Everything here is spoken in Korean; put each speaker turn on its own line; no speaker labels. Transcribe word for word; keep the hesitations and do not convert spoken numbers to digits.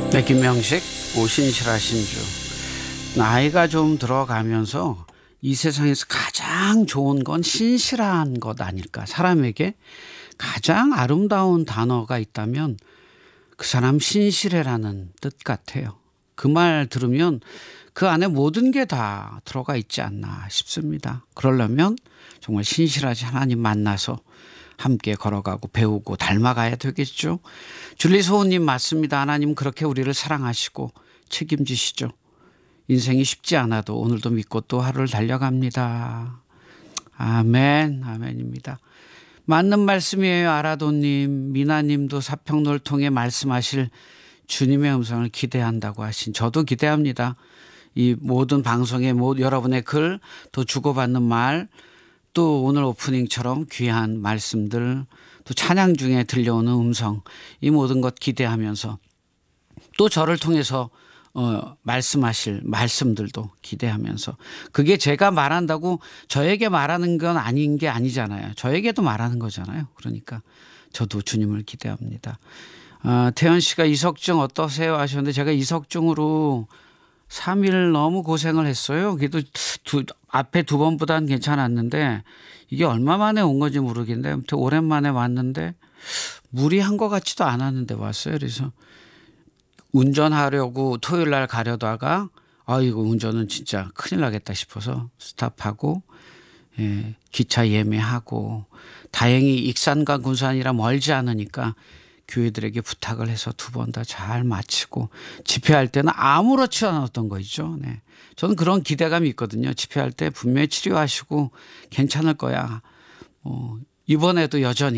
네, 김명식 오신실하신 주. 나이가 좀 들어가면서 이 세상에서 가장 좋은 건 신실한 것 아닐까. 사람에게 가장 아름다운 단어가 있다면 그 사람 신실해라는 뜻 같아요. 그 말 들으면 그 안에 모든 게 다 들어가 있지 않나 싶습니다. 그러려면 정말 신실하신 하나님 만나서 함께 걸어가고 배우고 닮아가야 되겠죠. 줄리소우님 맞습니다. 하나님 그렇게 우리를 사랑하시고 책임지시죠. 인생이 쉽지 않아도 오늘도 믿고 또 하루를 달려갑니다. 아멘, 아멘입니다. 맞는 말씀이에요. 아라도님, 미나님도 사평로를 통해 말씀하실 주님의 음성을 기대한다고 하신, 저도 기대합니다. 이 모든 방송에 여러분의 글, 또 주고받는 말, 또 오늘 오프닝처럼 귀한 말씀들, 또 찬양 중에 들려오는 음성, 이 모든 것 기대하면서 또 저를 통해서 어, 말씀하실 말씀들도 기대하면서, 그게 제가 말한다고 저에게 말하는 건 아닌 게 아니잖아요. 저에게도 말하는 거잖아요. 그러니까 저도 주님을 기대합니다. 어, 태연 씨가 이석증 어떠세요 하셨는데, 제가 이석증으로 삼 일 너무 고생을 했어요. 그래도 두, 앞에 두 번보다는 괜찮았는데 이게 얼마 만에 온 건지 모르겠는데 아무튼 오랜만에 왔는데 무리한 것 같지도 않았는데 왔어요. 그래서 운전하려고 토요일 날 가려다가 아 이거 운전은 진짜 큰일 나겠다 싶어서 스탑하고, 예, 기차 예매하고, 다행히 익산과 군산이라 멀지 않으니까 교회들에게 부탁을 해서 두 번 다 잘 마치고, 집회할 때는 아무렇지 않았던 거 있죠. 네. 저는 그런 기대감이 있거든요. 집회할 때 분명히 치료하시고 괜찮을 거야. 어, 이번에도 여전히